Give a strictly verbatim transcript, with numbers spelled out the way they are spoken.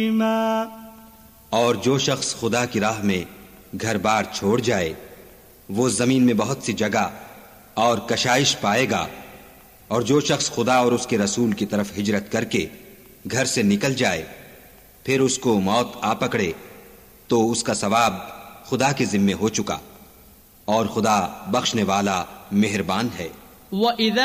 और जो शख्स खुदा की राह में घर बार छोड़ जाए वो जमीन में बहुत सी जगह और कशाइश पाएगा। और जो शख्स खुदा और उसके रसूल की तरफ हिजरत करके घर से निकल जाए फिर उसको मौत आ पकड़े तो उसका सवाब खुदा के जिम्मे हो चुका और खुदा बख्शने वाला मेहरबान है।